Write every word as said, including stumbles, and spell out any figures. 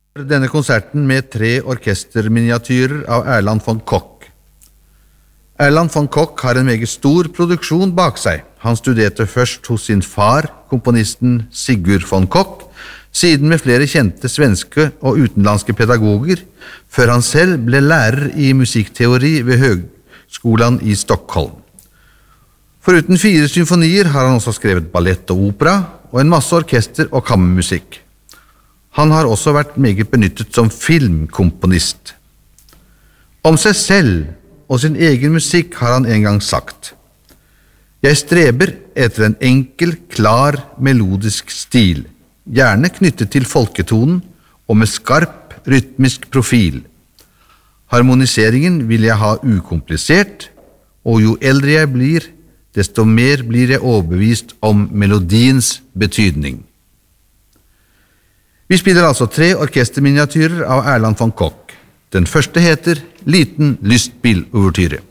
Denne konserten med tre orkesterminiatyrer av Erland von Koch. Erland von Koch har en meget stor produksjon bak seg. Han studerte først hos sin far, komponisten Sigurd von Koch, siden med flere kjente svenske og utenlandske pedagoger, før han selv ble lærer i musikkteori ved Høgskolan i Stockholm. Foruten fire symfonier har han også skrevet ballett og opera, og en masse orkester og kammermusikk. Han har også vært meget benyttet som filmkomponist. Om seg selv og sin egen musikk har han en gang sagt: «Jeg streber etter en enkel, klar, melodisk stil, gjerne knyttet til folketonen og med skarp, rytmisk profil. Harmoniseringen vil jeg ha ukomplisert, og jo eldre jeg blir, desto mer blir jeg overbevist om melodiens betydning.» Vi spiller altså tre orkesterminiatyrer av Erland von Koch. Den første heter Liten lystbil-ouvertyre.